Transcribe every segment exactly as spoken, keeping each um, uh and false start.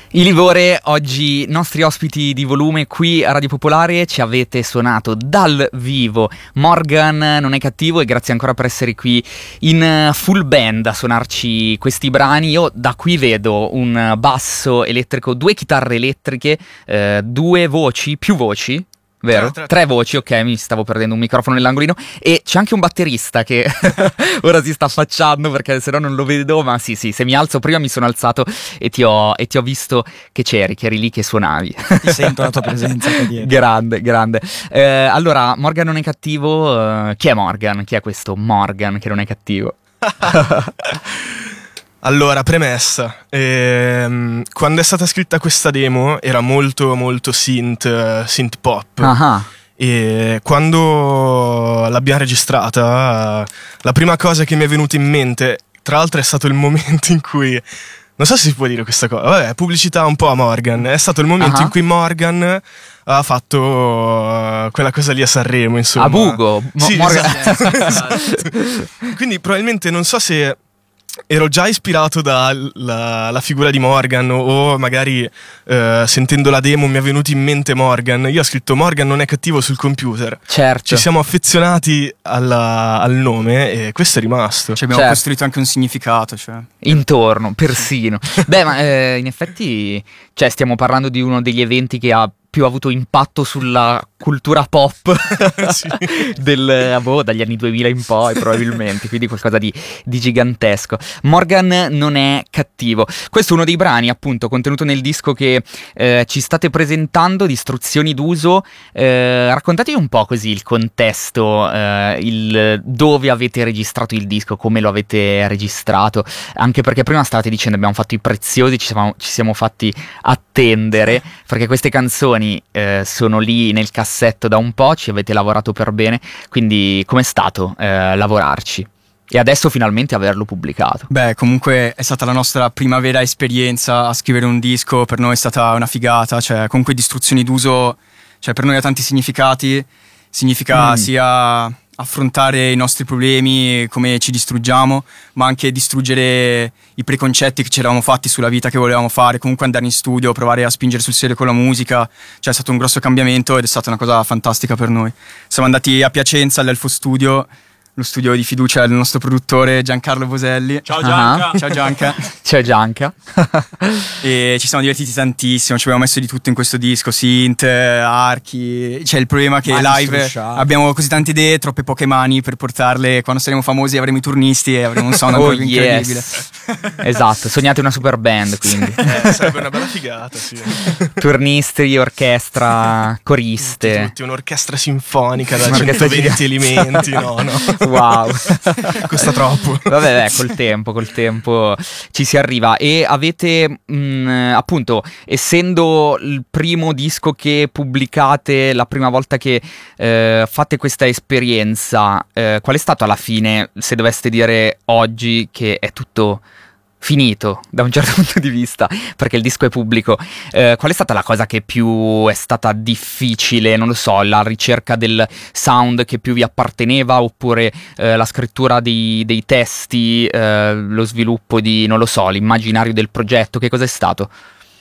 I Livore, oggi nostri ospiti di volume qui a Radio Popolare. Ci avete suonato dal vivo Morgan Non è cattivo, e grazie ancora per essere qui in full band a suonarci questi brani. Io da qui vedo un basso elettrico, due chitarre elettriche, eh, due voci, più voci, vero? Tre, tre. tre voci, ok, mi stavo perdendo un microfono nell'angolino. E c'è anche un batterista che ora si sta affacciando perché se no non lo vedo, ma sì sì, se mi alzo, prima mi sono alzato e ti ho, e ti ho visto che c'eri, che eri lì, che suonavi. Ti sento la tua presenza qua dietro. Grande, grande. Eh, allora, Morgan Non è cattivo, eh, chi è Morgan? Chi è questo Morgan che non è cattivo? Allora, premessa, ehm, quando è stata scritta questa demo era molto molto synth, synth pop. Ah. E quando l'abbiamo registrata, la prima cosa che mi è venuta in mente, tra l'altro è stato il momento in cui, non so se si può dire questa cosa, vabbè, pubblicità un po' a Morgan, è stato il momento uh-huh. in cui Morgan ha fatto uh, quella cosa lì a Sanremo, insomma. A Bugo. Mo- sì, Morgan. Esatto, esatto. Quindi probabilmente non so se ero già ispirato dalla figura di Morgan o magari eh, sentendo la demo mi è venuto in mente Morgan. Io ho scritto Morgan Non è cattivo sul computer. Certo. Ci siamo affezionati alla, al nome e questo è rimasto. Ci abbiamo certo. costruito anche un significato, cioè. Intorno, persino. Beh, ma eh, in effetti, cioè, stiamo parlando di uno degli eventi che ha più avuto impatto sulla cultura pop sì. del, boh, dagli anni duemila in poi probabilmente, quindi qualcosa di, di gigantesco. Morgan Non è cattivo. Questo è uno dei brani appunto contenuto nel disco che eh, ci state presentando, di Istruzioni d'uso. Eh, raccontatemi un po' così il contesto, eh, il dove avete registrato il disco, come lo avete registrato, anche perché prima stavate dicendo abbiamo fatto i preziosi, ci siamo, ci siamo fatti attendere perché queste canzoni Eh, sono lì nel cassetto da un po', ci avete lavorato per bene, quindi com'è stato eh, lavorarci e adesso finalmente averlo pubblicato? Beh, comunque è stata la nostra prima vera esperienza a scrivere un disco, per noi è stata una figata, cioè comunque Istruzioni d'uso, cioè per noi ha tanti significati, significa mm. sia affrontare i nostri problemi, come ci distruggiamo, ma anche distruggere i preconcetti che ci eravamo fatti sulla vita che volevamo fare, comunque andare in studio, provare a spingere sul serio con la musica, cioè è stato un grosso cambiamento ed è stata una cosa fantastica per noi. Siamo andati a Piacenza all'Elfo Studio, lo studio di fiducia del nostro produttore Giancarlo Boselli. Ciao Gianca. Uh-huh. Ciao Gianca. Ciao Gianca. E ci siamo divertiti tantissimo, ci abbiamo messo di tutto in questo disco, synth, archi. C'è il problema che mani live strusciate. Abbiamo così tante idee, troppe poche mani per portarle. Quando saremo famosi avremo i turnisti e avremo un sound oh, ancora più yes. incredibile. Esatto, sognate una super band quindi. Eh, sarebbe una bella figata, sì. Turnisti, orchestra, coriste. Tutti, tutti, un'orchestra sinfonica da Un'orchestra centoventi elementi, no, no. Wow. Costa troppo. Vabbè, beh, col tempo, col tempo ci si arriva. E avete, mh, appunto, essendo il primo disco che pubblicate, la prima volta che eh, fate questa esperienza, eh, qual è stato alla fine, se doveste dire oggi che è tutto finito da un certo punto di vista, perché il disco è pubblico, eh, qual è stata la cosa che più è stata difficile? Non lo so, la ricerca del sound che più vi apparteneva, oppure eh, la scrittura dei, dei testi, eh, lo sviluppo di, non lo so, l'immaginario del progetto, che cosa è stato?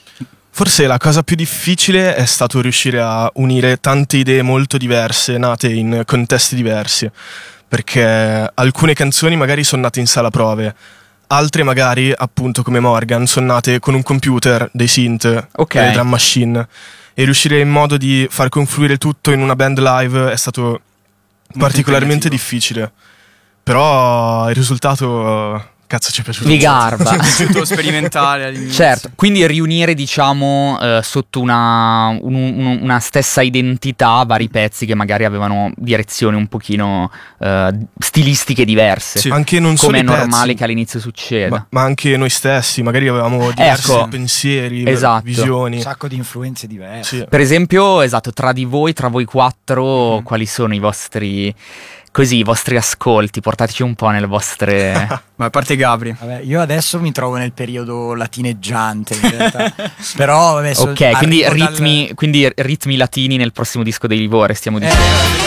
Forse la cosa più difficile è stato riuscire a unire tante idee molto diverse, nate in contesti diversi, perché alcune canzoni magari sono nate in sala prove, altre magari, appunto come Morgan, sono nate con un computer, dei synth, okay. delle drum machine, e riuscire in modo di far confluire tutto in una band live è stato molto particolarmente difficile. Però il risultato, cazzo, ci è piaciuto. Vi garba. È tutto sperimentale all'inizio. Certo, quindi riunire, diciamo, eh, sotto una, un, un, una stessa identità vari pezzi che magari avevano direzioni un pochino eh, stilistiche diverse. Sì, anche non solo come è i pezzi, normale che all'inizio succeda. Ma, ma anche noi stessi, magari avevamo diversi ecco, pensieri, esatto. visioni. Un sacco di influenze diverse. Sì. Per esempio, esatto, tra di voi, tra voi quattro, mm. quali sono i vostri... Così, i vostri ascolti, portateci un po' nelle vostre... Ma a parte Gabri. Vabbè, io adesso mi trovo nel periodo latineggiante in realtà. Però vabbè, ok, quindi ritmi, dal... quindi ritmi latini nel prossimo disco dei Livore, stiamo dicendo. Eh,